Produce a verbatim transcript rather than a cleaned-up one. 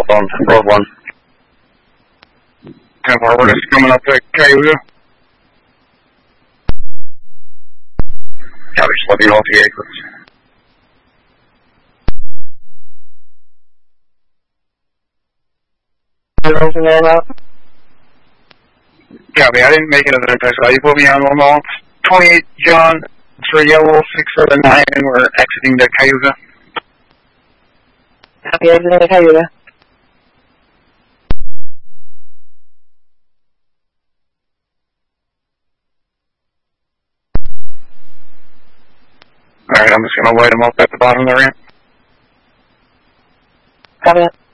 on road one. ten four, we're just coming up to Cayuga. Yeah, just let me know if you get Anything there now? Copy, I didn't make it as an text. You put me on one more. twenty-eight John, for yellow, six seven nine, and we're exiting the Cayuga. Copy, exiting the Cayuga. Alright, I'm just gonna light them up at the bottom of the ramp. Copy that.